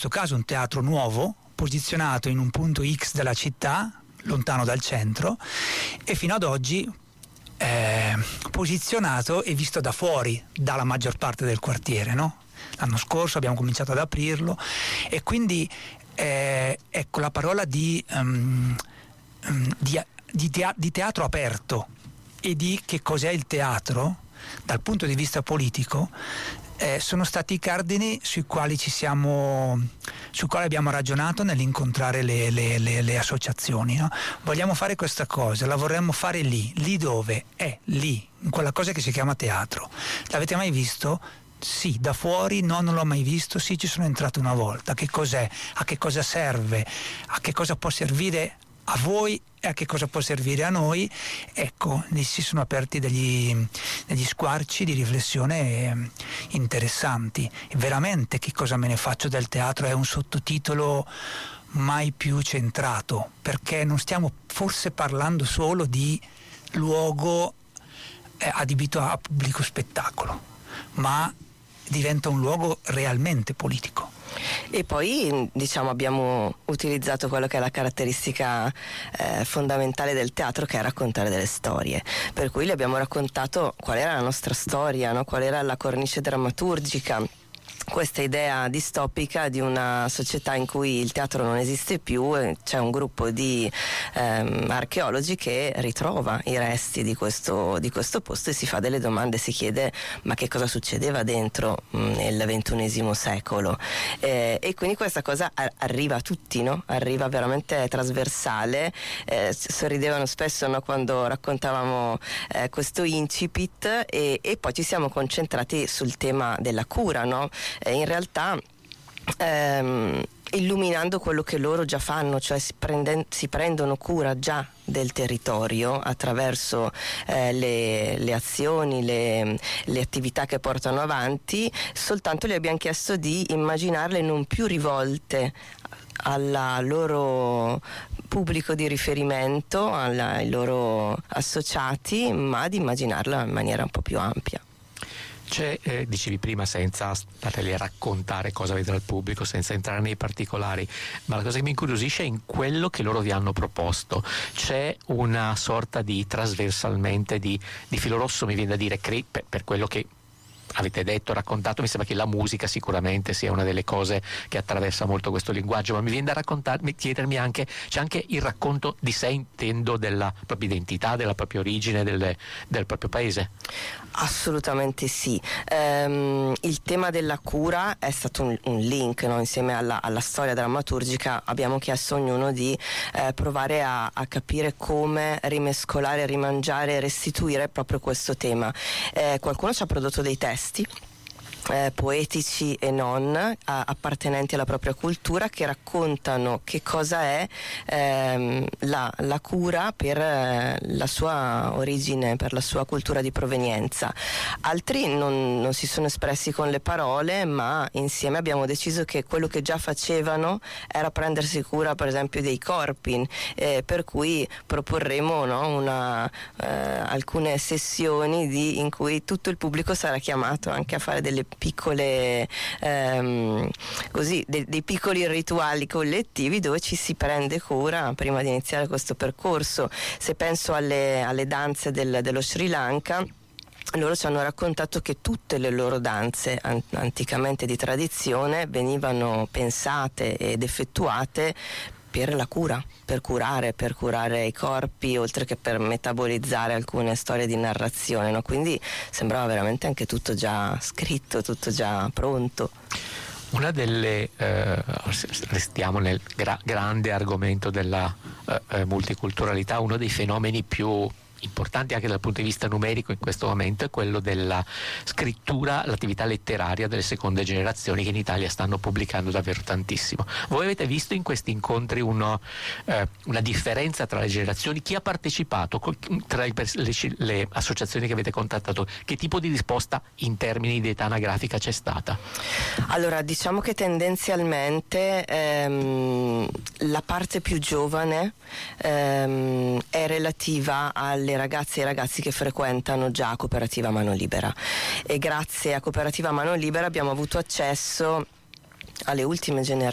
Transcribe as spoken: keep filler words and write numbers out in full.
questo caso un teatro nuovo, posizionato in un punto X della città, lontano dal centro, e fino ad oggi eh, posizionato e visto da fuori, dalla maggior parte del quartiere, no? L'anno scorso abbiamo cominciato ad aprirlo, e quindi eh, ecco la parola di, um, um, di, di, tea- di teatro aperto e di che cos'è il teatro dal punto di vista politico. Eh, sono stati i cardini sui quali ci siamo, sui quali abbiamo ragionato nell'incontrare le, le, le, le associazioni, no? Vogliamo fare questa cosa, la vorremmo fare lì, lì dove? È lì, in quella cosa che si chiama teatro. L'avete mai visto? Sì, da fuori no, non l'ho mai visto, sì, ci sono entrato una volta. Che cos'è? A che cosa serve? A che cosa può servire a voi e a che cosa può servire a noi? Ecco, lì si sono aperti degli, degli squarci di riflessione eh, interessanti. E veramente che cosa me ne faccio del teatro è un sottotitolo mai più centrato, perché non stiamo forse parlando solo di luogo eh, adibito a pubblico spettacolo, ma diventa un luogo realmente politico. E poi diciamo abbiamo utilizzato quello che è la caratteristica eh, fondamentale del teatro, che è raccontare delle storie, per cui le abbiamo raccontato qual era la nostra storia, no? Qual era la cornice drammaturgica, questa idea distopica di una società in cui il teatro non esiste più, e c'è un gruppo di ehm, archeologi che ritrova i resti di questo, di questo posto e si fa delle domande, si chiede ma che cosa succedeva dentro mh, nel ventunesimo secolo, eh, e quindi questa cosa a- arriva a tutti, no? Arriva veramente trasversale. Eh, sorridevano spesso, no, quando raccontavamo eh, questo incipit, e, e poi ci siamo concentrati sul tema della cura, no? In realtà ehm, illuminando quello che loro già fanno, cioè si, prende, si prendono cura già del territorio attraverso eh, le, le azioni, le, le attività che portano avanti, soltanto gli abbiamo chiesto di immaginarle non più rivolte al loro pubblico di riferimento, alla, ai loro associati, ma di immaginarla in maniera un po' più ampia. C'è, eh, dicevi prima, senza stare lì a raccontare cosa vedrà il pubblico, senza entrare nei particolari, ma la cosa che mi incuriosisce è in quello che loro vi hanno proposto. C'è una sorta di trasversalmente di, di filo rosso, mi viene da dire, cre- per, per quello che avete detto, raccontato, mi sembra che la musica sicuramente sia una delle cose che attraversa molto questo linguaggio, ma mi viene da raccontarmi, chiedermi anche, c'è anche il racconto di sé, intendo, della propria identità, della propria origine, del, del proprio paese? Assolutamente sì. Ehm, il tema della cura è stato un, un link, no? Insieme alla, alla storia drammaturgica abbiamo chiesto a ognuno di eh, provare a, a capire come rimescolare, rimangiare, restituire proprio questo tema. Eh, qualcuno ci ha prodotto dei testi Eh, poetici e non, a, appartenenti alla propria cultura, che raccontano che cosa è ehm, la, la cura per eh, la sua origine, per la sua cultura di provenienza. Altri non, non si sono espressi con le parole, ma insieme abbiamo deciso che quello che già facevano era prendersi cura, per esempio, dei corpi, eh, per cui proporremo, no, una, eh, alcune sessioni di, in cui tutto il pubblico sarà chiamato anche a fare delle piccole ehm, così dei, dei piccoli rituali collettivi dove ci si prende cura prima di iniziare questo percorso. Se penso alle, alle danze del, dello Sri Lanka, loro ci hanno raccontato che tutte le loro danze an- anticamente di tradizione venivano pensate ed effettuate per la cura, per curare, per curare i corpi, oltre che per metabolizzare alcune storie di narrazione, no? Quindi sembrava veramente anche tutto già scritto, tutto già pronto. Una delle, eh, restiamo nel gra- grande argomento della eh, multiculturalità, uno dei fenomeni più importanti anche dal punto di vista numerico in questo momento è quello della scrittura, l'attività letteraria delle seconde generazioni, che in Italia stanno pubblicando davvero tantissimo. Voi avete visto in questi incontri uno, eh, una differenza tra le generazioni? Chi ha partecipato? Tra i, le, le associazioni che avete contattato, che tipo di risposta in termini di età anagrafica c'è stata? Allora, diciamo che tendenzialmente ehm, la parte più giovane ehm, è relativa alle ragazze e ai ragazzi che frequentano già Cooperativa Mano Libera, e grazie a Cooperativa Mano Libera abbiamo avuto accesso alle ultime generazioni